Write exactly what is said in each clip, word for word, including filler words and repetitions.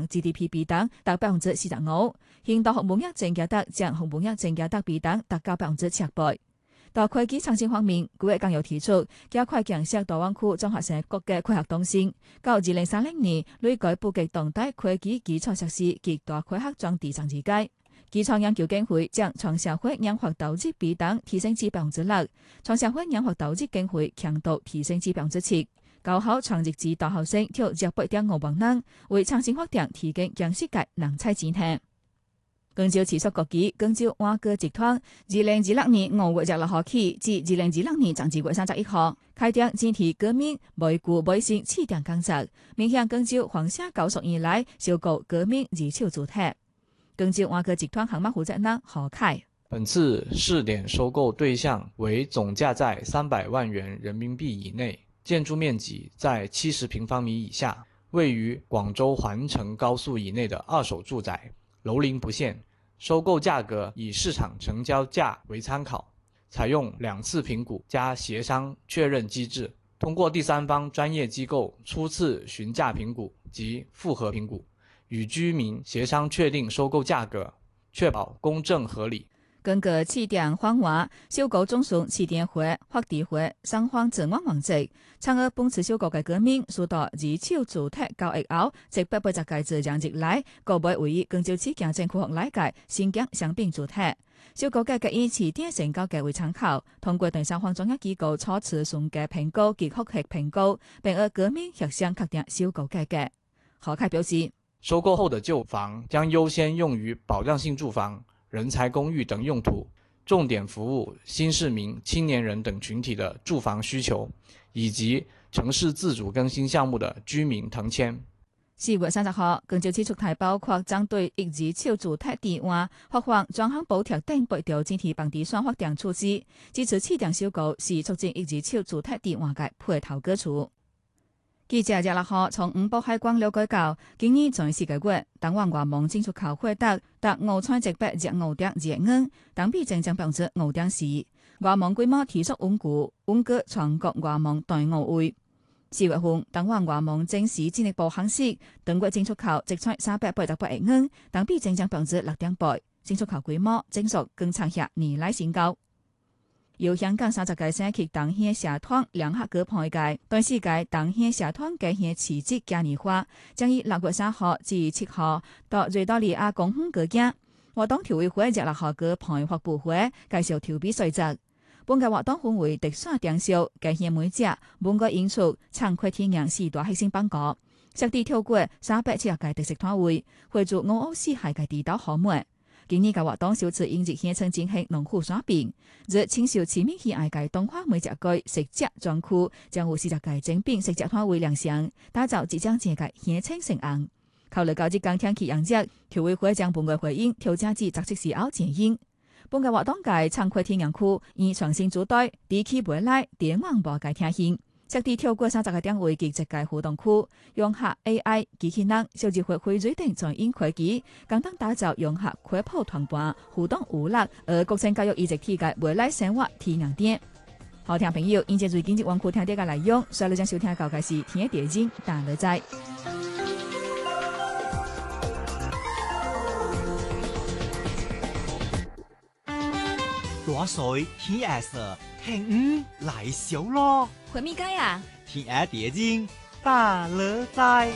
G D P 比等達百分之四十五，現代學滿額淨價得將學滿額淨價得比等達到百分之七倍。到會計創新方面，估計更有提出加快建設大灣區綜合成國嘅開發動線，到二零三零年累計布局當地會計基礎設施及大開發總地產之計。基創研究經費將創社會研發投資比等提升至百分之六，創社會研發投資經費強度提升至百分之七。高考創業至大學生挑一百點五萬人，為創新發展提供強世界人才前提。根據持續國際，根據華哥集團，二零二六年五月廿六號起至二零二六年十二月三十一號，開展整體革命每股每星試點工作，面向根據黃沙九十以來收購革命二手主體。根據華哥集團項目負責人何凱， 本次試點收購對象為總價在三百萬元人民幣以內，建築面積在七十平方米以下，位於廣州環城高速以內的二手住宅，樓齡不限。收購價格以市場成交價為參考，採用兩次評估加協商確認機制，通過第三方專業機構初次詢價評估及複核評估，與居民協商確定收購價格，確保公正合理。 根據試點方話，收購總數試點會或地會雙方自願王值，參與本次收購嘅革命數到二手主體交易後，即八百隻計自讓值來，個別唯一根據此經政府學來解新疆商品主體。收購價格以試點成交價為參考，通過第三方專業機構初次審價評估及複核評估，並按革命協商確定收購價格。何凱表示， 收購後的舊房將優先用於保障性住房、人才公寓等用途，重點服務新市民、青年人等群體的住房需求，以及城市自主更新項目的居民騰遷。 四月三十號，根據此出台包括針對一二手主體地換發放專項補貼等八條整體房地產發展措施，支持試點收購是促進一二手主體地換嘅配套舉措。記者廿六號從五寶海關了解到，今年在四個月，台灣外貿進出口獲得達五千一百隻五點二億元，同比增長百分之五點四。外貿規模持續穩固，穩居全國外貿第五位。四月份，台灣外貿正式進一步行使，當月進出口直出三百八十八億元，同比增長百分之六點八，進出口規模增速更創下年來新高。由香港三十個省級當縣社團聯合舉辦嘅第四屆當縣社團舉縣辭職嘉年華，將於六月三號至七號到瑞多利亞公園舉行。活動調委會廿六號舉辦發布會，介紹投幣細則。本屆活動分為特選獎項、舉縣每隻本個演出、창회體驗四大核心板塊，設定跳過三百七十個特色攤位，匯聚五澳四海嘅地道好物。今年嘅活動首次引入縣城進行農戶刷屏，若親受市民喜愛嘅東華美食街食節專區，將有四十個精品食節攤位亮相，打造即將正嘅縣城盛宴。考慮到即將天氣炎熱，調委會將本個回應調整至十七時後前應。本個活動嘅창회體驗區以創新主題，地區未來電網播嘅聽現。設置超過三十個點位嘅設計活動區，融合 A I、機器人、數字化匯聚等在因科技，簡單打造融合科普團辦、互動娛樂、而國情教育一直體嘅未來生活體驗店。好聽朋友，現在最近日網課聽啲嘅內容，所以你將收聽到嘅是聽地經大樂在。 大水天下事，聽五來小咯。 回咪街啊？ 天下地經大樂在。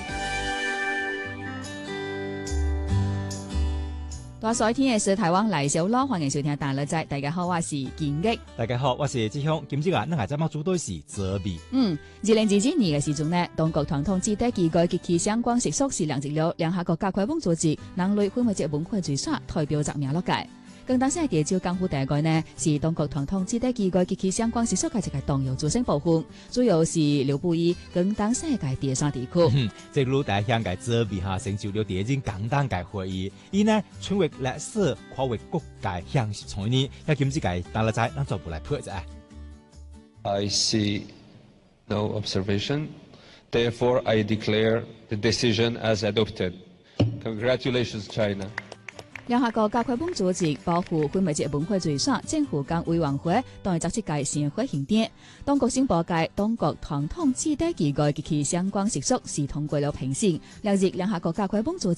大水天下事，台灣來小咯，歡迎收聽大樂在。大家好，我是建益。 大家好，我是志雄。今朝啊，咱係怎麼做對事責備？ 嗯，二零二二年嘅時陣呢，當局傳統指定機構及其相關屬屬是兩隻了，兩下國家開放組織，人類非物質文化遺產代表十名落界。更當時係地招港府第一個呢，是當局傳統指定機構及其相關屬屬嘅一個動搖組成部分，主要是劉布衣更當時嘅第三地區。 嗯，即係大鄉嘅責備下，成就了第一件簡單嘅會議，而呢全域歷史跨越各界向實在呢，一今之計大樂在，咱做部來配啫。 I see no observation, therefore I declare the decision as adopted. Congratulations, China. 兩下個加開本組織保護非物質文化遺產政府間委員會第十七屆盛會慶典，當局宣布界當局傳統指定機構及其相關屬屬是通過了評審，列入兩下個加開本組織